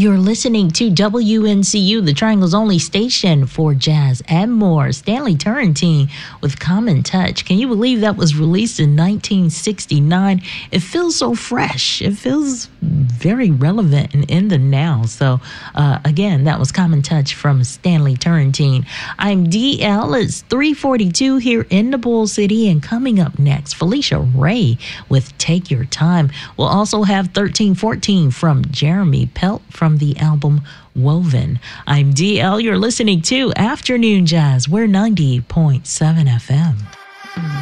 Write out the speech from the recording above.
You're listening to WNCU, the Triangle's only station for jazz and more. Stanley Turrentine with Common Touch. Can you believe that was released in 1969? It feels so fresh. It feels very relevant and in the now. So, again, that was Common Touch from Stanley Turrentine. I'm DL. It's 3:42 here in the Bull City. And coming up next, Felicia Ray with Take Your Time. We'll also have 1314 from Jeremy Pelt from the album Woven. I'm DL. You're listening to Afternoon Jazz. We're 90.7 FM.